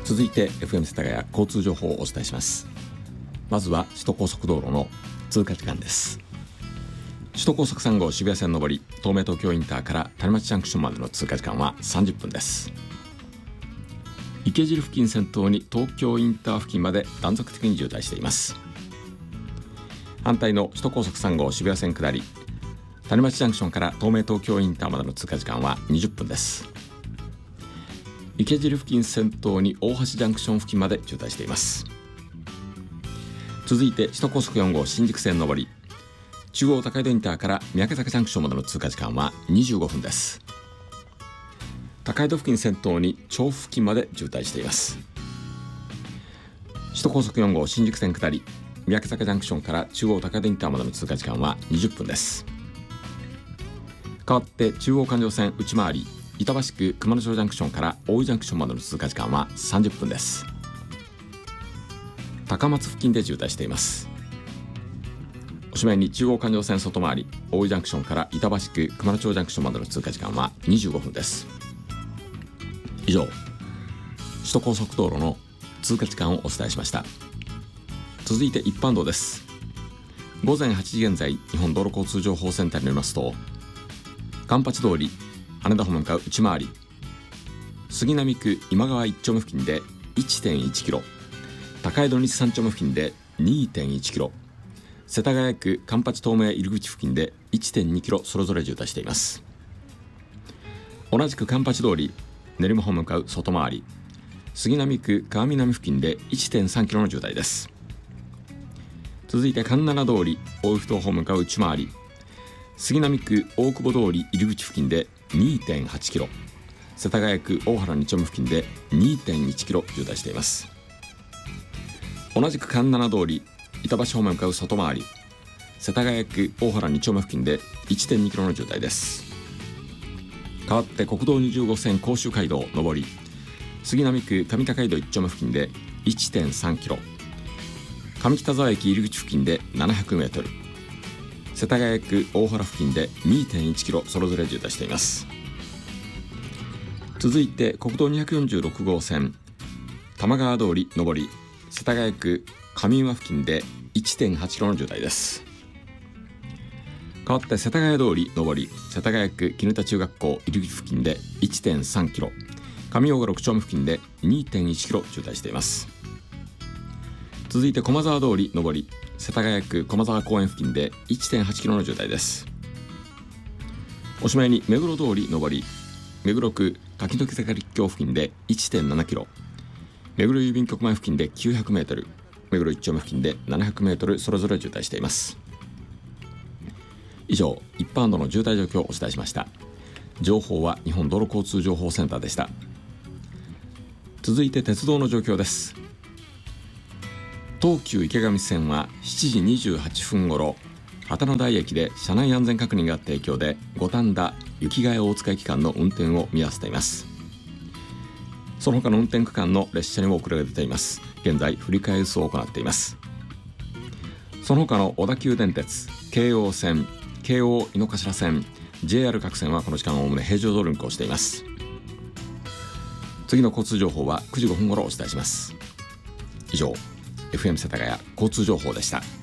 続いて FM 世田谷交通情報をお伝えします。まずは首都高速道路の通過時間です。首都高速3号渋谷線上り東名東京インターから谷町ジャンクションまでの通過時間は30分です。池尻付近先頭に東京インター付近まで断続的に渋滞しています。反対の首都高速3号渋谷線下り谷町ジャンクションから東名東京インターまでの通過時間は20分です。池尻付近先頭に大橋ジャンクション付近まで渋滞しています。続いて首都高速4号新宿線上り中央高井戸インターから三宅坂ジャンクションまでの通過時間は25分です。高井戸付近先頭に調布付近まで渋滞しています。首都高速4号新宿線下り三宅坂ジャンクションから中央高井戸インターまでの通過時間は20分です。代わって中央環状線内回り板橋区熊野町ジャンクションから大井ジャンクションまでの通過時間は30分です。高松付近で渋滞しています。おしまいに中央環状線外回り大井ジャンクションから板橋区熊野町ジャンクションまでの通過時間は25分です。以上、首都高速道路の通過時間をお伝えしました。続いて一般道です。午前8時現在日本道路交通情報センターによりますと、環八通り羽田方面向かう内回り杉並区今川1丁目付近で 1.1 キロ、高井戸西3丁目付近で 2.1 キロ、世田谷区環八東名入り口付近で 1.2 キロそれぞれ渋滞しています。同じく環八通り練馬方面向かう外回り杉並区川南付近で 1.3 キロの渋滞です。続いて環七通り大井ふ頭方面向かう内回り杉並区大久保通り入り口付近で 2.8 キロ、世田谷区大原2丁目付近で 2.1 キロ渋滞しています。同じく環七通り板橋方面向かう外回り世田谷区大原2丁目付近で 1.2 キロの渋滞です。代わって国道20号線甲州街道上り杉並区上高井戸1丁目付近で 1.3 キロ、上北沢駅入り口付近で700メートル、世田谷区大原付近で 2.1 キロそれぞれ渋滞しています。続いて国道246号線玉川通り上り世田谷区上岩付近で 1.8 キロの渋滞です。代わって世田谷通り上り世田谷区絹田中学校入り口付近で 1.3 キロ、上大賀6丁目付近で 2.1 キロ渋滞しています。続いて駒沢通り上り世田谷区駒沢公園付近で 1.8 キロの渋滞です。おしまいに目黒通り上り目黒区柿の木坂立教付近で 1.7 キロ、目黒郵便局前付近で900メートル、目黒1丁目付近で700メートルそれぞれ渋滞しています。以上、一般道の渋滞状況をお伝えしました。情報は日本道路交通情報センターでした。続いて鉄道の状況です。東急池上線は7時28分ごろ旗の台駅で車内安全確認があった影響で五反田雪ヶ谷大塚駅間の運転を見合わせています。その他の運転区間の列車にも遅れが出ています。現在振り替え輸送を行っています。その他の小田急電鉄、京王線、京王井の頭線、 JR 各線はこの時間おおむね平常通り運行しています。次の交通情報は9時5分ごろお伝えします。以上、FM 世田谷交通情報でした。